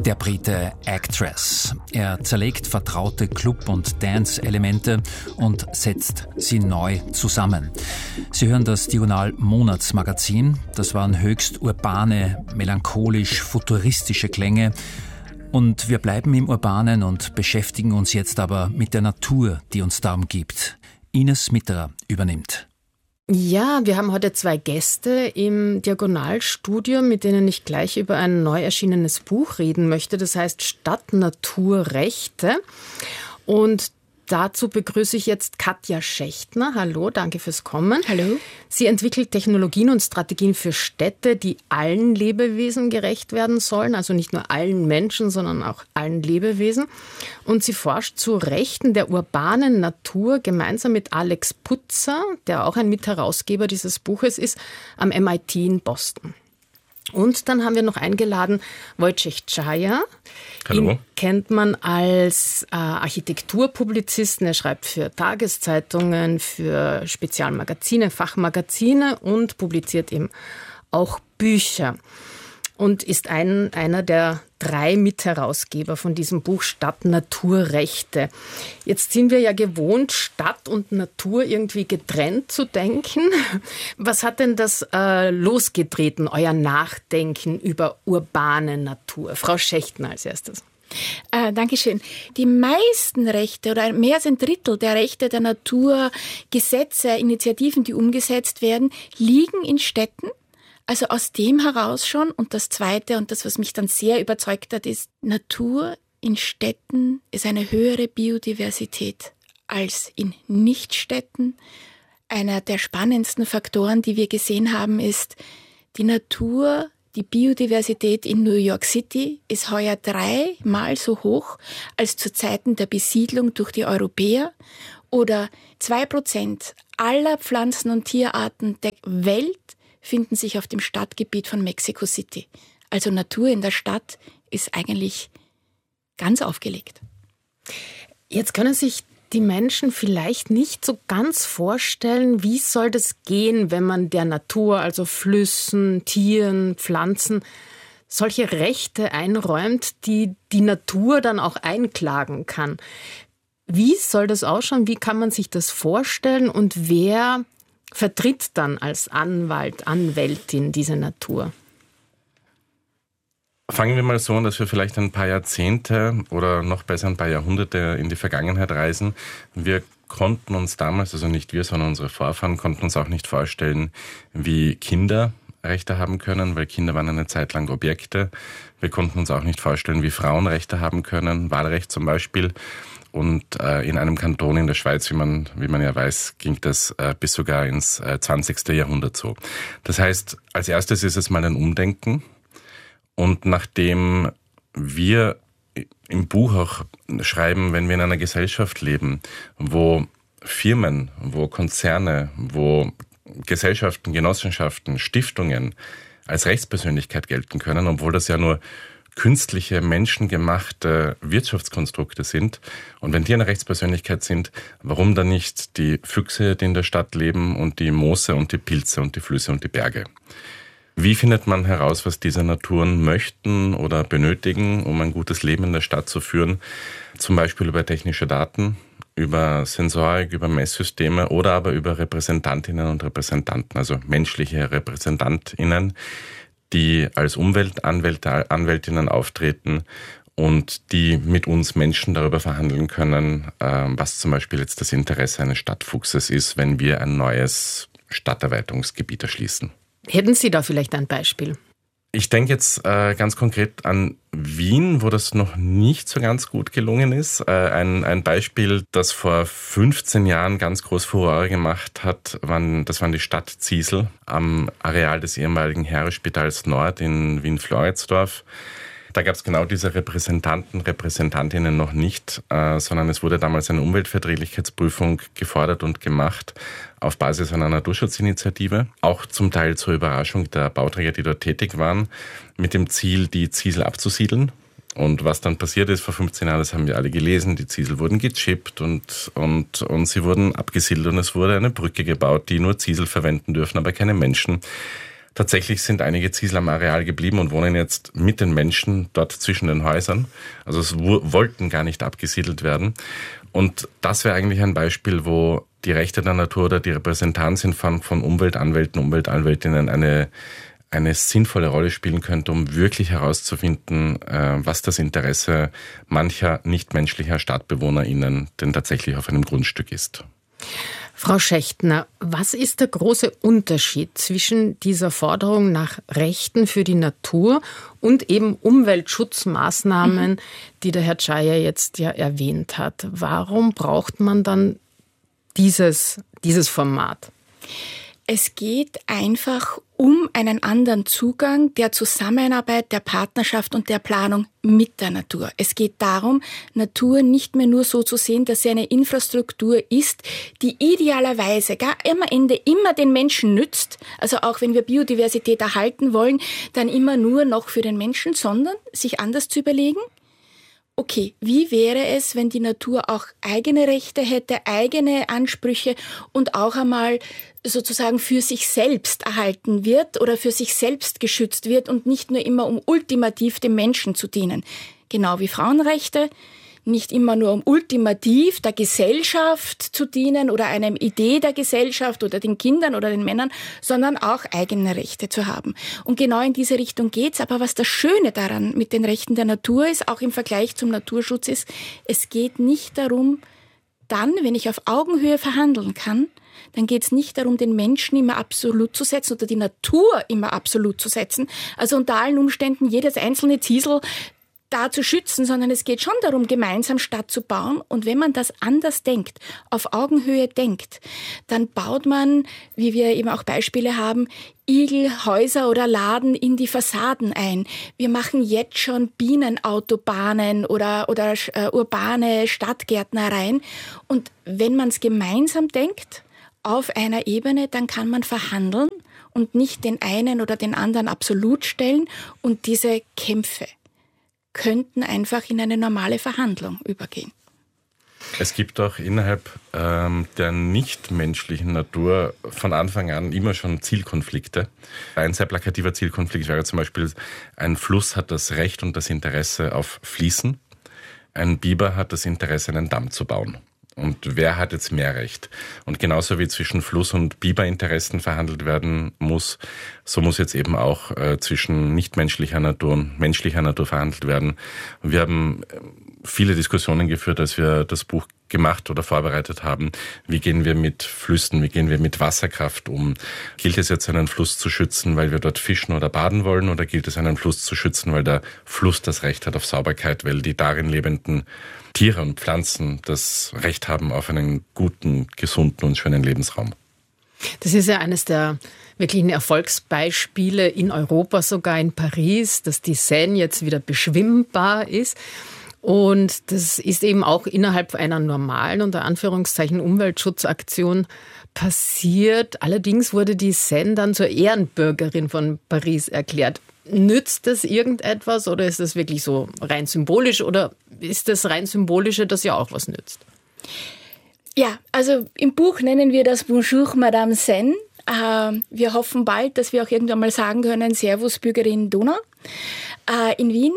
Der Brite Actress. Er zerlegt vertraute Club- und Dance-Elemente und setzt sie neu zusammen. Sie hören das Diagonal-Monatsmagazin. Das waren höchst urbane, melancholisch-futuristische Klänge. Und wir bleiben im Urbanen und beschäftigen uns jetzt aber mit der Natur, die uns da umgibt. Ines Mitterer übernimmt. Ja, wir haben heute 2 Gäste im Diagonalstudio, mit denen ich gleich über ein neu erschienenes Buch reden möchte. Das heißt Stadt-Natur-Rechte. Und dazu begrüße ich jetzt Katja Schächtner. Hallo, danke fürs Kommen. Hallo. Sie entwickelt Technologien und Strategien für Städte, die allen Lebewesen gerecht werden sollen. Also nicht nur allen Menschen, sondern auch allen Lebewesen. Und sie forscht zu Rechten der urbanen Natur gemeinsam mit Alex Putzer, der auch ein Mitherausgeber dieses Buches ist, am MIT in Boston. Und dann haben wir noch eingeladen Wojciech Czaja. Hallo. Ihn kennt man als Architekturpublizisten. Er schreibt für Tageszeitungen, für Spezialmagazine, Fachmagazine und publiziert eben auch Bücher. Und ist einer der 3 Mitherausgeber von diesem Buch Stadt-Natur-Rechte. Jetzt sind wir ja gewohnt, Stadt und Natur irgendwie getrennt zu denken. Was hat denn das losgetreten, euer Nachdenken über urbane Natur? Frau Schächtner als erstes. Dankeschön. Die meisten Rechte oder mehr als ein Drittel der Rechte der Natur, Gesetze, Initiativen, die umgesetzt werden, liegen in Städten. Also aus dem heraus schon. Und das Zweite und das, was mich dann sehr überzeugt hat, ist, Natur in Städten ist eine höhere Biodiversität als in Nichtstädten. Einer der spannendsten Faktoren, die wir gesehen haben, ist, die Natur, die Biodiversität in New York City ist heuer 3-mal so hoch als zu Zeiten der Besiedlung durch die Europäer. Oder 2% aller Pflanzen- und Tierarten der Welt finden sich auf dem Stadtgebiet von Mexico City. Also Natur in der Stadt ist eigentlich ganz aufgelegt. Jetzt können sich die Menschen vielleicht nicht so ganz vorstellen, wie soll das gehen, wenn man der Natur, also Flüssen, Tieren, Pflanzen, solche Rechte einräumt, die die Natur dann auch einklagen kann. Wie soll das ausschauen? Wie kann man sich das vorstellen? Und wer vertritt dann als Anwalt, Anwältin diese Natur? Fangen wir mal so an, dass wir vielleicht ein paar Jahrzehnte oder noch besser ein paar Jahrhunderte in die Vergangenheit reisen. Wir konnten uns damals, also nicht wir, sondern unsere Vorfahren, konnten uns auch nicht vorstellen, wie Kinder Rechte haben können, weil Kinder waren eine Zeit lang Objekte. Wir konnten uns auch nicht vorstellen, wie Frauen Rechte haben können, Wahlrecht zum Beispiel. Und in einem Kanton in der Schweiz, wie man ja weiß, ging das bis sogar ins 20. Jahrhundert so. Das heißt, als erstes ist es mal ein Umdenken. Und nachdem wir im Buch auch schreiben, wenn wir in einer Gesellschaft leben, wo Firmen, wo Konzerne, wo Gesellschaften, Genossenschaften, Stiftungen als Rechtspersönlichkeit gelten können, obwohl das ja nur künstliche, menschengemachte Wirtschaftskonstrukte sind. Und wenn die eine Rechtspersönlichkeit sind, warum dann nicht die Füchse, die in der Stadt leben, und die Moose und die Pilze und die Flüsse und die Berge? Wie findet man heraus, was diese Naturen möchten oder benötigen, um ein gutes Leben in der Stadt zu führen? Zum Beispiel über technische Daten, über Sensorik, über Messsysteme oder aber über Repräsentantinnen und Repräsentanten, also menschliche Repräsentantinnen, die als Umweltanwälte, Anwältinnen auftreten und die mit uns Menschen darüber verhandeln können, was zum Beispiel jetzt das Interesse eines Stadtfuchses ist, wenn wir ein neues Stadterweiterungsgebiet erschließen. Hätten Sie da vielleicht ein Beispiel? Ich denke jetzt ganz konkret an Wien, wo das noch nicht so ganz gut gelungen ist. Ein Beispiel, das vor 15 Jahren ganz groß Furore gemacht hat, das waren die Stadtziesel am Areal des ehemaligen Heeresspitals Nord in Wien-Floridsdorf. Da gab es genau diese Repräsentantinnen noch nicht, sondern es wurde damals eine Umweltverträglichkeitsprüfung gefordert und gemacht auf Basis einer Naturschutzinitiative. Auch zum Teil zur Überraschung der Bauträger, die dort tätig waren, mit dem Ziel, die Ziesel abzusiedeln. Und was dann passiert ist vor 15 Jahren, das haben wir alle gelesen, die Ziesel wurden gechippt und sie wurden abgesiedelt und es wurde eine Brücke gebaut, die nur Ziesel verwenden dürfen, aber keine Menschen. Tatsächlich sind einige Ziesel am Areal geblieben und wohnen jetzt mit den Menschen dort zwischen den Häusern. Also es wollten gar nicht abgesiedelt werden. Und das wäre eigentlich ein Beispiel, wo die Rechte der Natur oder die Repräsentanz in Form von Umweltanwälten, Umweltanwältinnen eine sinnvolle Rolle spielen könnte, um wirklich herauszufinden, was das Interesse mancher nichtmenschlicher StadtbewohnerInnen denn tatsächlich auf einem Grundstück ist. Frau Schächtner, was ist der große Unterschied zwischen dieser Forderung nach Rechten für die Natur und eben Umweltschutzmaßnahmen, die der Herr Czaja jetzt ja erwähnt hat? Warum braucht man dann dieses Format? Es geht einfach um einen anderen Zugang der Zusammenarbeit, der Partnerschaft und der Planung mit der Natur. Es geht darum, Natur nicht mehr nur so zu sehen, dass sie eine Infrastruktur ist, die idealerweise am Ende immer den Menschen nützt. Also auch wenn wir Biodiversität erhalten wollen, dann immer nur noch für den Menschen, sondern sich anders zu überlegen. Okay, wie wäre es, wenn die Natur auch eigene Rechte hätte, eigene Ansprüche und auch einmal sozusagen für sich selbst erhalten wird oder für sich selbst geschützt wird und nicht nur immer um ultimativ dem Menschen zu dienen. Genau wie Frauenrechte, nicht immer nur um ultimativ der Gesellschaft zu dienen oder einer Idee der Gesellschaft oder den Kindern oder den Männern, sondern auch eigene Rechte zu haben. Und genau in diese Richtung geht's. Aber was das Schöne daran mit den Rechten der Natur ist, auch im Vergleich zum Naturschutz ist, es geht nicht darum, dann, wenn ich auf Augenhöhe verhandeln kann, dann geht es nicht darum, den Menschen immer absolut zu setzen oder die Natur immer absolut zu setzen. Also unter allen Umständen jedes einzelne Ziesel da zu schützen, sondern es geht schon darum, gemeinsam Stadt zu bauen. Und wenn man das anders denkt, auf Augenhöhe denkt, dann baut man, wie wir eben auch Beispiele haben, Igelhäuser oder Laden in die Fassaden ein. Wir machen jetzt schon Bienenautobahnen oder urbane Stadtgärtnereien. Und wenn man es gemeinsam denkt, auf einer Ebene, dann kann man verhandeln und nicht den einen oder den anderen absolut stellen. Und diese Kämpfe könnten einfach in eine normale Verhandlung übergehen. Es gibt auch innerhalb der nichtmenschlichen Natur von Anfang an immer schon Zielkonflikte. Ein sehr plakativer Zielkonflikt wäre zum Beispiel, ein Fluss hat das Recht und das Interesse auf Fließen. Ein Biber hat das Interesse, einen Damm zu bauen. Und wer hat jetzt mehr Recht? Und genauso wie zwischen Fluss- und Biberinteressen verhandelt werden muss, so muss jetzt eben auch zwischen nichtmenschlicher Natur und menschlicher Natur verhandelt werden. Und wir haben viele Diskussionen geführt, als wir das Buch gemacht oder vorbereitet haben. Wie gehen wir mit Flüssen, wie gehen wir mit Wasserkraft um? Gilt es jetzt, einen Fluss zu schützen, weil wir dort fischen oder baden wollen, oder gilt es, einen Fluss zu schützen, weil der Fluss das Recht hat auf Sauberkeit, weil die darin lebenden Tiere und Pflanzen das Recht haben auf einen guten, gesunden und schönen Lebensraum? Das ist ja eines der wirklichen Erfolgsbeispiele in Europa, sogar in Paris, dass die Seine jetzt wieder beschwimmbar ist. Und das ist eben auch innerhalb einer normalen, unter Anführungszeichen, Umweltschutzaktion passiert. Allerdings wurde die Seine dann zur Ehrenbürgerin von Paris erklärt. Nützt das irgendetwas oder ist das wirklich so rein symbolisch oder ist das rein Symbolische, das ja auch was nützt? Ja, also im Buch nennen wir das Bonjour Madame Seine. Wir hoffen bald, dass wir auch irgendwann mal sagen können, Servus Bürgerin Donau in Wien.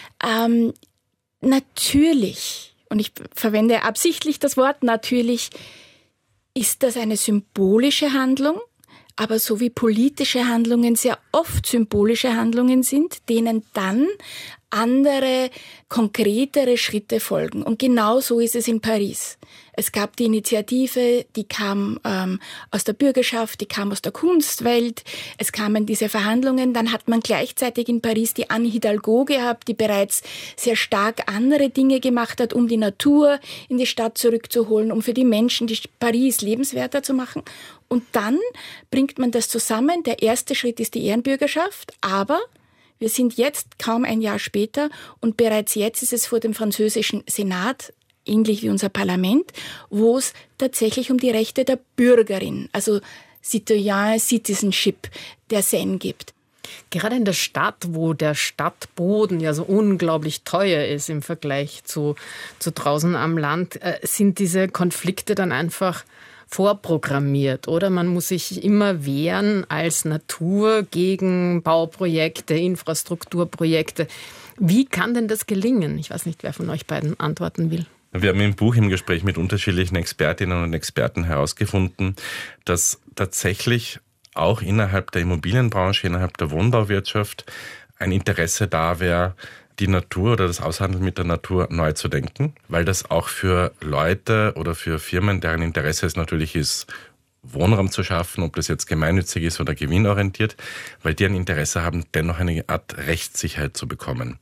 Natürlich, und ich verwende absichtlich das Wort natürlich, ist das eine symbolische Handlung, aber so wie politische Handlungen sehr oft symbolische Handlungen sind, denen dann andere, konkretere Schritte folgen. Und genau so ist es in Paris. Es gab die Initiative, die kam aus der Bürgerschaft, die kam aus der Kunstwelt. Es kamen diese Verhandlungen. Dann hat man gleichzeitig in Paris die Anne Hidalgo gehabt, die bereits sehr stark andere Dinge gemacht hat, um die Natur in die Stadt zurückzuholen, um für die Menschen die Paris lebenswerter zu machen. Und dann bringt man das zusammen. Der erste Schritt ist die Ehrenbürgerschaft, aber wir sind jetzt kaum ein Jahr später und bereits jetzt ist es vor dem französischen Senat, ähnlich wie unser Parlament, wo es tatsächlich um die Rechte der Bürgerin, also Citoyen-Citizenship der Seine gibt. Gerade in der Stadt, wo der Stadtboden ja so unglaublich teuer ist im Vergleich zu draußen am Land, sind diese Konflikte dann einfach vorprogrammiert, oder? Man muss sich immer wehren als Natur gegen Bauprojekte, Infrastrukturprojekte. Wie kann denn das gelingen? Ich weiß nicht, wer von euch beiden antworten will. Wir haben im Buch im Gespräch mit unterschiedlichen Expertinnen und Experten herausgefunden, dass tatsächlich auch innerhalb der Immobilienbranche, innerhalb der Wohnbauwirtschaft ein Interesse da wäre, die Natur oder das Aushandeln mit der Natur neu zu denken, weil das auch für Leute oder für Firmen, deren Interesse es natürlich ist, Wohnraum zu schaffen, ob das jetzt gemeinnützig ist oder gewinnorientiert, weil die ein Interesse haben, dennoch eine Art Rechtssicherheit zu bekommen.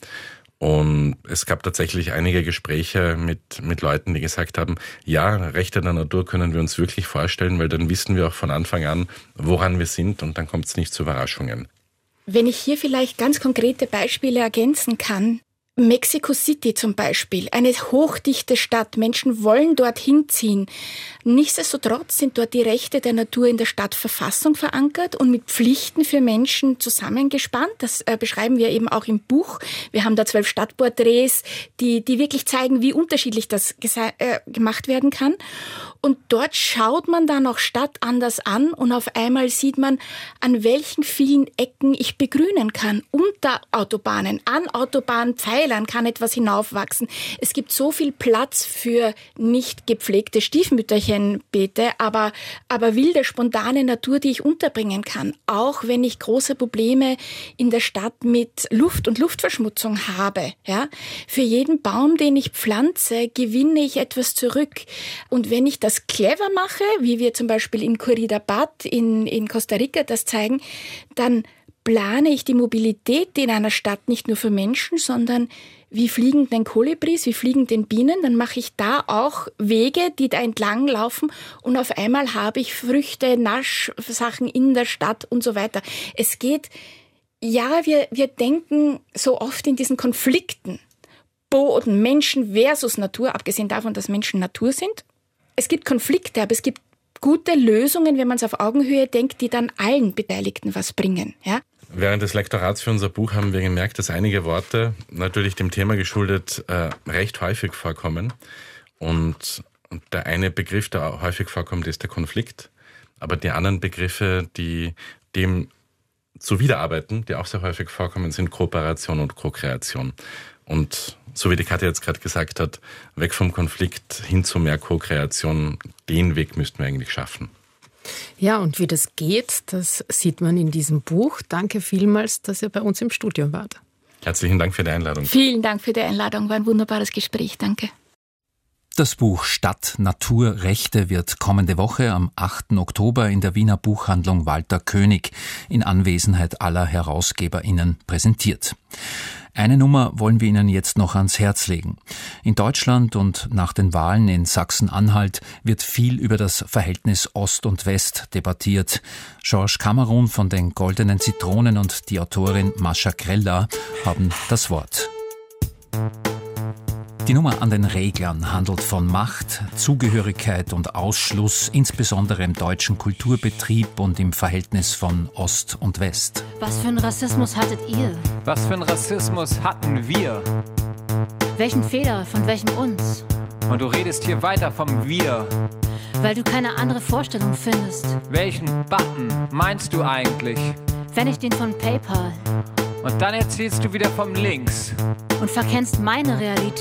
Und es gab tatsächlich einige Gespräche mit Leuten, die gesagt haben, ja, Rechte der Natur können wir uns wirklich vorstellen, weil dann wissen wir auch von Anfang an, woran wir sind und dann kommt es nicht zu Überraschungen. Wenn ich hier vielleicht ganz konkrete Beispiele ergänzen kann. Mexico City zum Beispiel, eine hochdichte Stadt. Menschen wollen dorthin ziehen. Nichtsdestotrotz sind dort die Rechte der Natur in der Stadtverfassung verankert und mit Pflichten für Menschen zusammengespannt. Das beschreiben wir eben auch im Buch. Wir haben da 12 Stadtporträts, die wirklich zeigen, wie unterschiedlich das gemacht werden kann. Und dort schaut man dann auch Stadt anders an und auf einmal sieht man, an welchen vielen Ecken ich begrünen kann. Unter Autobahnen, an Autobahnpfeilern kann etwas hinaufwachsen. Es gibt so viel Platz für nicht gepflegte Stiefmütterchenbeete, aber wilde, spontane Natur, die ich unterbringen kann. Auch wenn ich große Probleme in der Stadt mit Luft und Luftverschmutzung habe. Ja? Für jeden Baum, den ich pflanze, gewinne ich etwas zurück. Und wenn ich das clever mache, wie wir zum Beispiel in Curridabat in Costa Rica das zeigen, dann plane ich die Mobilität in einer Stadt nicht nur für Menschen, sondern wie fliegen denn Kolibris, wie fliegen denn Bienen, dann mache ich da auch Wege, die da entlang laufen und auf einmal habe ich Früchte, Naschsachen in der Stadt und so weiter. Es geht, ja, wir denken so oft in diesen Konflikten, Boden, Menschen versus Natur, abgesehen davon, dass Menschen Natur sind. Es gibt Konflikte, aber es gibt gute Lösungen, wenn man es auf Augenhöhe denkt, die dann allen Beteiligten was bringen. Ja? Während des Lektorats für unser Buch haben wir gemerkt, dass einige Worte, natürlich dem Thema geschuldet, recht häufig vorkommen. Und der eine Begriff, der häufig vorkommt, ist der Konflikt. Aber die anderen Begriffe, die dem zuwiderarbeiten, die auch sehr häufig vorkommen, sind Kooperation und Co-Kreation. Und so wie die Katja jetzt gerade gesagt hat, weg vom Konflikt hin zu mehr Co-Kreation, den Weg müssten wir eigentlich schaffen. Ja, und wie das geht, das sieht man in diesem Buch. Danke vielmals, dass ihr bei uns im Studio wart. Herzlichen Dank für die Einladung. Vielen Dank für die Einladung, war ein wunderbares Gespräch. Danke. Das Buch Stadt, Natur, Rechte wird kommende Woche am 8. Oktober in der Wiener Buchhandlung Walter König in Anwesenheit aller HerausgeberInnen präsentiert. Eine Nummer wollen wir Ihnen jetzt noch ans Herz legen. In Deutschland und nach den Wahlen in Sachsen-Anhalt wird viel über das Verhältnis Ost und West debattiert. Georges Cameron von den Goldenen Zitronen und die Autorin Mascha Grella haben das Wort. Die Nummer an den Reglern handelt von Macht, Zugehörigkeit und Ausschluss, insbesondere im deutschen Kulturbetrieb und im Verhältnis von Ost und West. Was für einen Rassismus hattet ihr? Was für einen Rassismus hatten wir? Welchen Fehler von welchem uns? Und du redest hier weiter vom Wir. Weil du keine andere Vorstellung findest. Welchen Button meinst du eigentlich? Wenn ich den von PayPal. Und dann erzählst du wieder vom Links. Und verkennst meine Realität.